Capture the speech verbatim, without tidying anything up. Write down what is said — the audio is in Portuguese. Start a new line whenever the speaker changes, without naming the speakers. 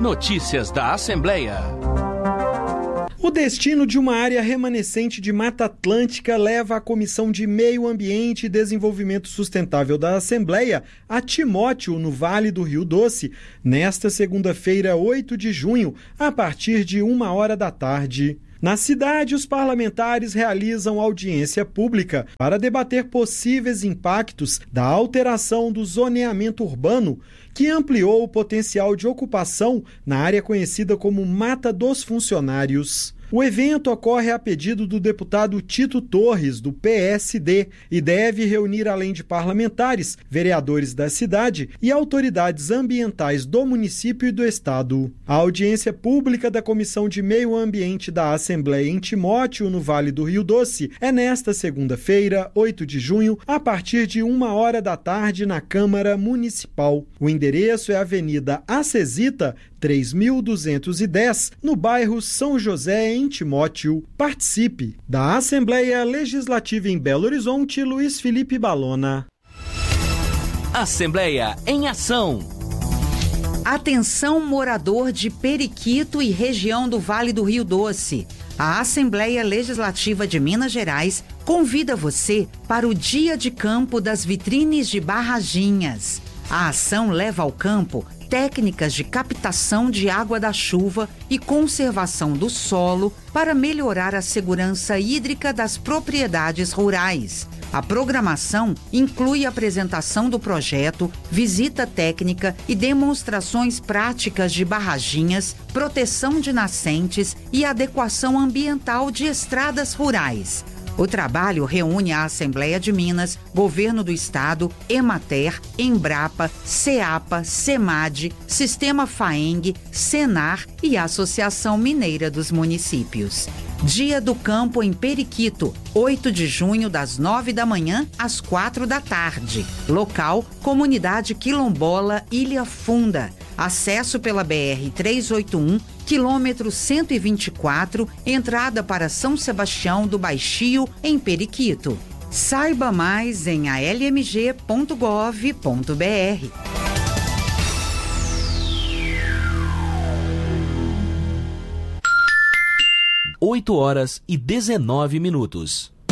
Notícias da Assembleia.
O destino de uma área remanescente de Mata Atlântica leva a Comissão de Meio Ambiente e Desenvolvimento Sustentável da Assembleia a Timóteo, no Vale do Rio Doce, nesta segunda-feira, oito de junho, a partir de uma hora da tarde. Na cidade, os parlamentares realizam audiência pública para debater possíveis impactos da alteração do zoneamento urbano, que ampliou o potencial de ocupação na área conhecida como Mata dos Funcionários. O evento ocorre a pedido do deputado Tito Torres, do P S D, e deve reunir, além de parlamentares, vereadores da cidade e autoridades ambientais do município e do estado. A audiência pública da Comissão de Meio Ambiente da Assembleia em Timóteo, no Vale do Rio Doce, é nesta segunda-feira, oito de junho, a partir de uma hora da tarde na Câmara Municipal. O endereço é a Avenida Acesita, três mil duzentos e dez, no bairro São José, em Timóteo. Participe! Da Assembleia Legislativa em Belo Horizonte, Luiz Felipe Balona.
Assembleia em ação.
Atenção, morador de Periquito e região do Vale do Rio Doce. A Assembleia Legislativa de Minas Gerais convida você para o Dia de Campo das Vitrines de Barraginhas. A ação leva ao campo técnicas de captação de água da chuva e conservação do solo para melhorar a segurança hídrica das propriedades rurais. A programação inclui a apresentação do projeto, visita técnica e demonstrações práticas de barraginhas, proteção de nascentes e adequação ambiental de estradas rurais. O trabalho reúne a Assembleia de Minas, Governo do Estado, Emater, Embrapa, Ceapa, Semad, Sistema Faeng, Senar e Associação Mineira dos Municípios. Dia do Campo em Periquito, oito de junho, das nove da manhã às quatro da tarde. Local, Comunidade Quilombola Ilha Funda. Acesso pela B R trezentos e oitenta e um, quilômetro cento e vinte e quatro, entrada para São Sebastião do Baixio, em Periquito. Saiba mais em a l m g ponto gov ponto b r.
oito horas e dezenove minutos.